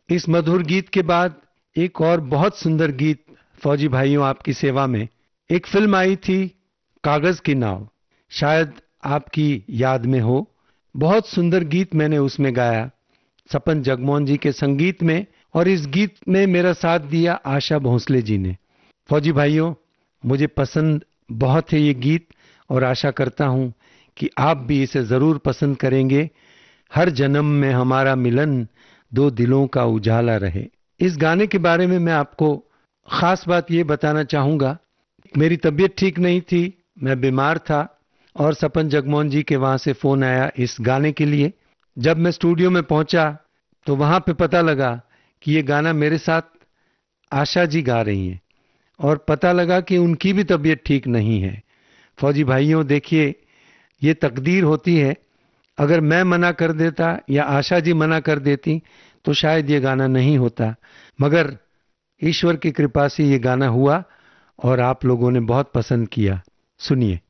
इस मधुर गीत के बाद एक और बहुत सुंदर गीत फौजी भाइयों आपकी सेवा में। एक फिल्म आई थी कागज की नाव, शायद आपकी याद में हो। बहुत सुंदर गीत मैंने उसमें गाया सपन जगमोहन जी के संगीत में, और इस गीत में मेरा साथ दिया आशा भोसले जी ने। फौजी भाइयों, मुझे पसंद बहुत है ये गीत, और आशा करता हूं कि आप भी इसे जरूर पसंद करेंगे। हर जन्म में हमारा मिलन, दो दिलों का उजाला रहे। इस गाने के बारे में मैं आपको खास बात ये बताना चाहूंगा। मेरी तबीयत ठीक नहीं थी, मैं बीमार था, और सपन जगमोहन जी के वहां से फोन आया इस गाने के लिए। जब मैं स्टूडियो में पहुंचा तो वहां पे पता लगा कि ये गाना मेरे साथ आशा जी गा रही हैं, और पता लगा कि उनकी भी तबीयत ठीक नहीं है। फौजी भाइयों, देखिए, ये तकदीर होती है। अगर मैं मना कर देता या आशा जी मना कर देती तो शायद ये गाना नहीं होता, मगर ईश्वर की कृपा से ये गाना हुआ और आप लोगों ने बहुत पसंद किया। सुनिए।